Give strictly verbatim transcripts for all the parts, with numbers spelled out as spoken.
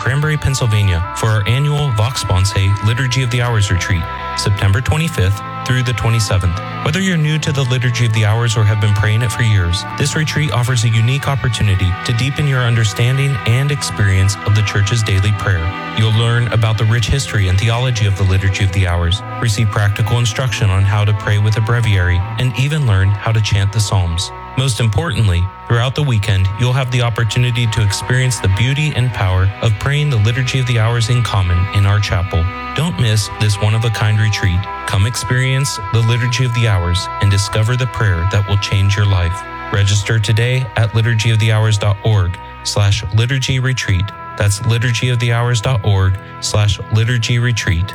Cranberry, Pennsylvania for our annual Vox Sponse Liturgy of the Hours retreat, September twenty-fifth through the twenty-seventh. Whether you're new to the Liturgy of the Hours or have been praying it for years, this retreat offers a unique opportunity to deepen your understanding and experience of the Church's daily prayer. You'll learn about the rich history and theology of the Liturgy of the Hours, receive practical instruction on how to pray with a breviary, and even learn how to chant the Psalms. Most importantly, throughout the weekend, you'll have the opportunity to experience the beauty and power of praying the Liturgy of the Hours in common in our chapel. Don't miss this one-of-a-kind retreat. Come experience the Liturgy of the Hours and discover the prayer that will change your life. Register today at liturgyofthehours.org slash liturgy retreat. That's liturgyofthehours.org slash liturgy retreat.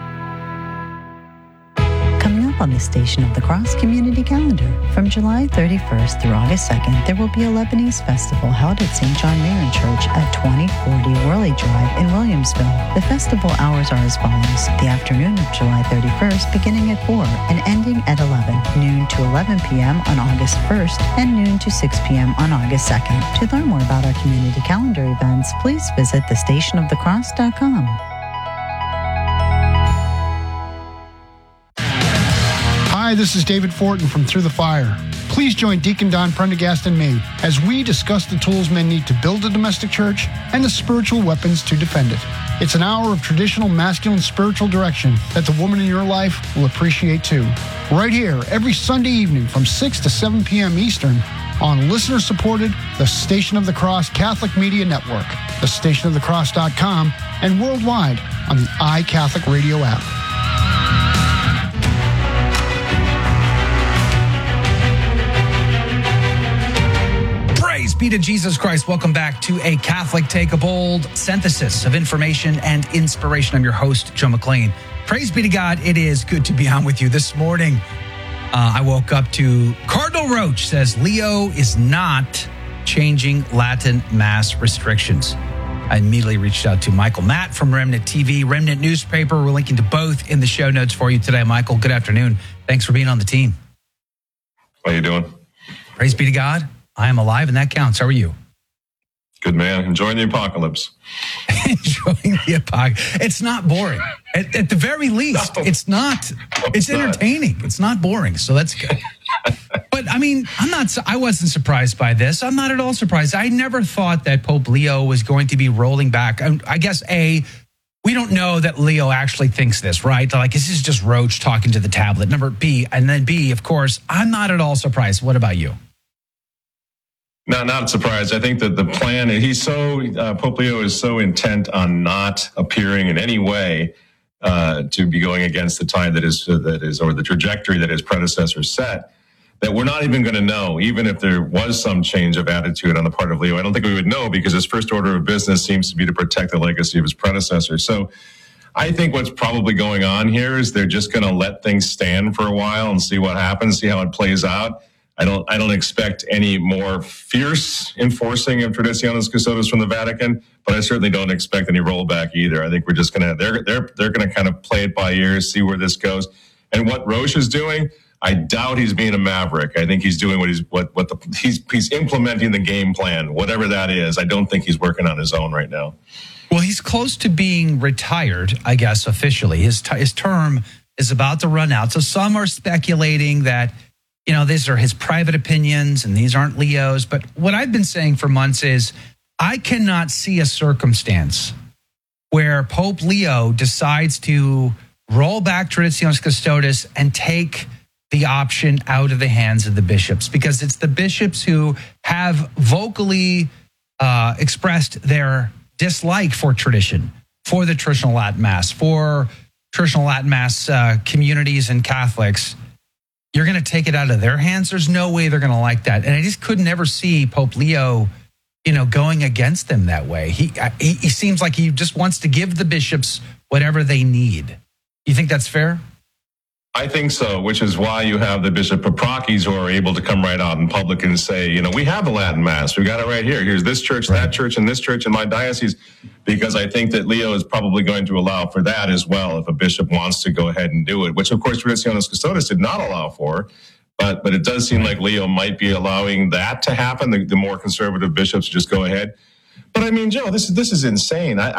On the Station of the Cross Community Calendar. From July thirty-first through August second, there will be a Lebanese festival held at Saint John Marian Church at twenty forty Worley Drive in Williamsville. The festival hours are as follows. The afternoon of July thirty-first beginning at four and ending at eleven, noon to eleven p.m. on August first, and noon to six p.m. on August second. To learn more about our community calendar events, please visit the station of the cross dot com. Hi, this is David Fortin from Through the Fire. Please join Deacon Don Prendergast and me as we discuss the tools men need to build a domestic church and the spiritual weapons to defend it. It's an hour of traditional masculine spiritual direction that the woman in your life will appreciate too. Right here, every Sunday evening from six to seven p.m. Eastern on listener-supported The Station of the Cross Catholic Media Network, the station of the cross dot com, and worldwide on the iCatholic Radio app. Praise be to Jesus Christ. Welcome back to A Catholic Take a Bold, synthesis of information and inspiration. I'm your host, Joe McLean. Praise be to God. It is good to be on with you this morning. Uh, I woke up to Cardinal Roach says Leo is not changing Latin Mass restrictions. I immediately reached out to Michael Matt from Remnant T V, Remnant Newspaper. We're linking to both in the show notes for you today. Michael, good afternoon. Thanks for being on the team. How you doing? Praise be to God. I am alive, and that counts. How are you? Good, man. Enjoying the apocalypse. Enjoying the apocalypse. It's not boring. At, at the very least, no, it's not. No, it's it's entertaining. Not. It's not boring, so that's good. But, I mean, I'm not. I wasn't surprised by this. I'm not at all surprised. I never thought that Pope Leo was going to be rolling back. I, I guess, A, we don't know that Leo actually thinks this, right? Like, this is just Roach talking to the tablet. Number B, and then B, of course, I'm not at all surprised. What about you? No, not surprised. I think that the plan, he's so, uh, Pope Leo is so intent on not appearing in any way uh, to be going against the tide that is, uh, that is, or the trajectory that his predecessor set, that we're not even going to know, even if there was some change of attitude on the part of Leo. I don't think we would know because his first order of business seems to be to protect the legacy of his predecessor. So I think what's probably going on here is they're just going to let things stand for a while and see what happens, see how it plays out. I don't. I don't expect any more fierce enforcing of Traditionis Custodes from the Vatican, but I certainly don't expect any rollback either. I think we're just gonna. They're they're they're gonna kind of play it by ear, see where this goes, and what Roche is doing. I doubt he's being a maverick. I think he's doing what he's what what the he's he's implementing the game plan, whatever that is. I don't think he's working on his own right now. Well, he's close to being retired, I guess officially. His t- his term is about to run out. So some are speculating that, you know, these are his private opinions and these aren't Leo's. But what I've been saying for months is I cannot see a circumstance where Pope Leo decides to roll back Traditionis Custodes and take the option out of the hands of the bishops, because it's the bishops who have vocally uh, expressed their dislike for tradition, for the traditional Latin Mass, for traditional Latin Mass uh, communities and Catholics. You're going to take it out of their hands? There's no way they're going to like that. And I just couldn't ever see Pope Leo, you know, going against them that way. He, he he seems like he just wants to give the bishops whatever they need. You think that's fair? I think so, which is why you have the Bishop Paprockies who are able to come right out in public and say, you know, we have the Latin Mass. We got it right here. Here's this church, right. that church, and this church in my diocese, because I think that Leo is probably going to allow for that as well if a bishop wants to go ahead and do it, which, of course, Traditionis Custodes did not allow for. But but it does seem like Leo might be allowing that to happen, the, the more conservative bishops just go ahead. But I mean, Joe, this is this is insane. I,